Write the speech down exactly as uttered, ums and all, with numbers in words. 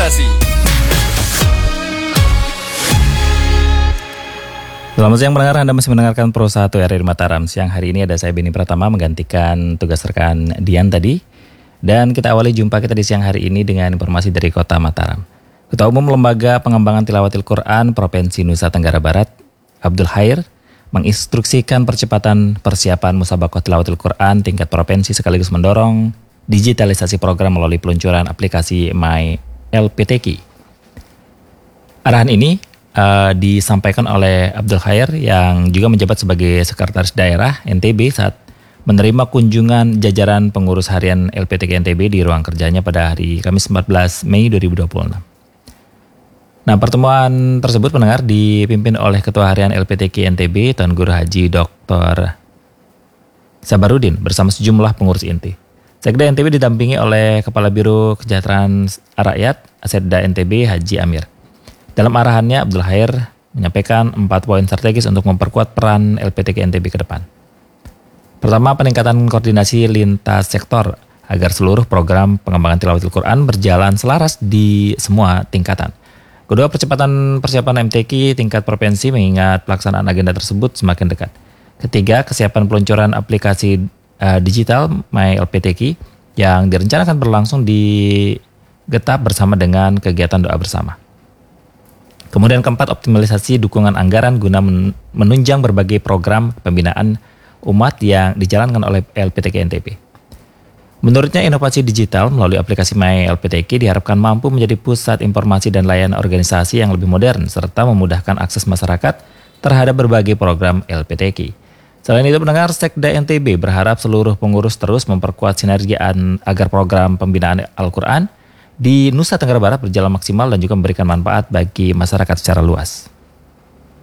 Inspirasi. Selamat siang pendengar, Anda masih mendengarkan Pro satu R R I Mataram. Siang hari ini ada saya Beni Pratama menggantikan tugas rekan Dian tadi. Dan kita awali jumpa kita di siang hari ini dengan informasi dari Kota Mataram. Ketua Umum Lembaga Pengembangan Tilawatil Quran Provinsi Nusa Tenggara Barat, Abdul Khair, menginstruksikan percepatan persiapan Musabaqah Tilawatil Quran tingkat provinsi sekaligus mendorong digitalisasi program melalui peluncuran aplikasi My L P T Q. Arahan ini uh, disampaikan oleh Abdul Khair yang juga menjabat sebagai Sekretaris Daerah N T B saat menerima kunjungan jajaran pengurus harian L P T Q N T B di ruang kerjanya pada hari Kamis empat belas Mei dua ribu dua puluh enam. Nah, pertemuan tersebut pendengar dipimpin oleh Ketua Harian L P T Q N T B Tuan Guru Haji Doktor Sabarudin bersama sejumlah pengurus inti. Sekda N T B didampingi oleh Kepala Biro Kesejahteraan Rakyat Asetda N T B Haji Amir. Dalam arahannya, Abdul Khair menyampaikan empat poin strategis untuk memperkuat peran L P T Q N T B ke depan. Pertama, peningkatan koordinasi lintas sektor agar seluruh program pengembangan tilawatil Quran berjalan selaras di semua tingkatan. Kedua, percepatan persiapan M T Q tingkat provinsi mengingat pelaksanaan agenda tersebut semakin dekat. Ketiga, kesiapan peluncuran aplikasi uh, digital My L P T Q yang direncanakan berlangsung di Getap bersama dengan kegiatan doa bersama. Kemudian keempat, optimalisasi dukungan anggaran guna menunjang berbagai program pembinaan umat yang dijalankan oleh L P T Q N T B. Menurutnya, inovasi digital melalui aplikasi My L P T Q diharapkan mampu menjadi pusat informasi dan layanan organisasi yang lebih modern serta memudahkan akses masyarakat terhadap berbagai program L P T Q. Selain itu, pendengar, Sekda N T B berharap seluruh pengurus terus memperkuat sinergi agar program pembinaan Al-Quran di Nusa Tenggara Barat berjalan maksimal dan juga memberikan manfaat bagi masyarakat secara luas.